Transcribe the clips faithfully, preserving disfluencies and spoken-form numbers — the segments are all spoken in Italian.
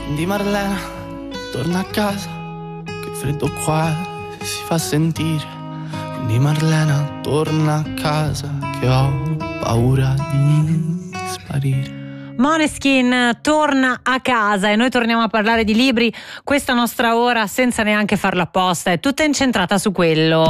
Quindi Marlena, torna a casa, che il freddo qua si fa sentire. Quindi Marlena, torna a casa, che ho paura di sparire. Måneskin torna a casa e noi torniamo a parlare di libri. Questa nostra ora, senza neanche farla apposta, è tutta incentrata su quello.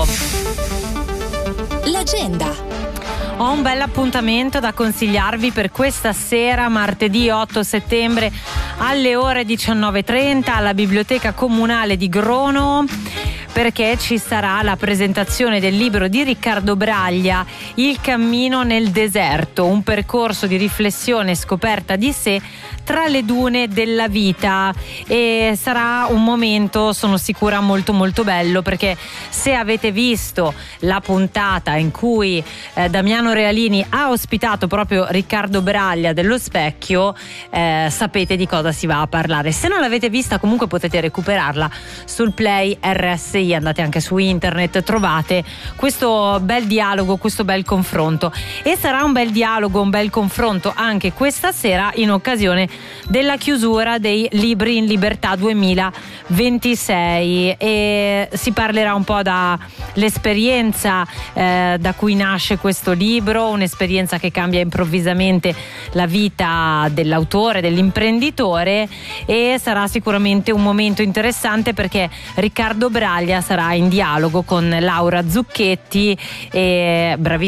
L'agenda. Ho un bel appuntamento da consigliarvi per questa sera, martedì otto settembre, alle ore diciannove e trenta alla Biblioteca Comunale di Grono, perché ci sarà la presentazione del libro di Riccardo Braglia, Il cammino nel deserto, un percorso di riflessione e scoperta di sé tra le dune della vita, e sarà un momento, sono sicura, molto molto bello, perché se avete visto la puntata in cui eh, Damiano Realini ha ospitato proprio Riccardo Braglia dello Specchio, eh, sapete di cosa si va a parlare. Se non l'avete vista, comunque potete recuperarla sul Play R S I, andate anche su internet, trovate questo bel dialogo, questo bel confronto, e sarà un bel dialogo, un bel confronto anche questa sera in occasione della chiusura dei Libri in Libertà duemilaventisei, e si parlerà un po' dall'esperienza eh, da cui nasce questo libro, un'esperienza che cambia improvvisamente la vita dell'autore, dell'imprenditore, e sarà sicuramente un momento interessante perché Riccardo Braglia sarà in dialogo con Laura Zucchetti, e bravissima